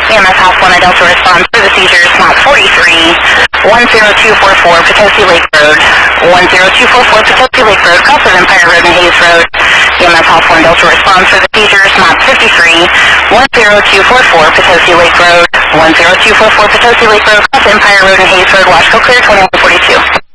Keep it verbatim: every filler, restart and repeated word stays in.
E M S House one, a Delta response for the seizures, map forty-three, one zero two four four, Potosi Lake Road, one zero two four four, Potosi Lake Road, cross of Empire Road and Hayes Road. E M S House one, Delta response for the seizures, map fifty-three, one zero two four four, Potosi Lake Road, one zero two four four, Potosi Lake Road, cross Empire Road and Hayes Road, watch go clear twenty-one forty-two.